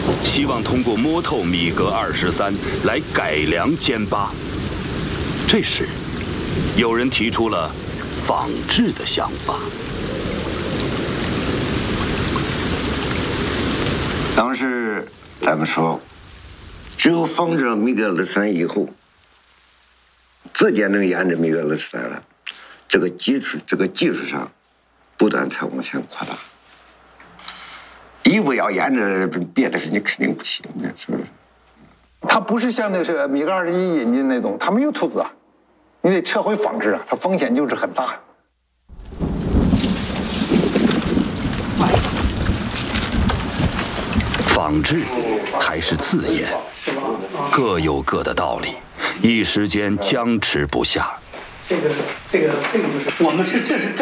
希望通过摸透米格23来改良歼8。这时，有人提出了仿制的想法。 当时咱们说，只有仿制了米格23以后，直接能研制米格23了。这个技术上不断才往前扩大。一步要研制别的事，你肯定不行的，是不是？ 它不是像那是米格21引进那种，它没有投资啊，你得撤回仿制啊，它风险就是很大。 仿制还是自研，各有各的道理，一时间僵持不下。 这个就是我们这是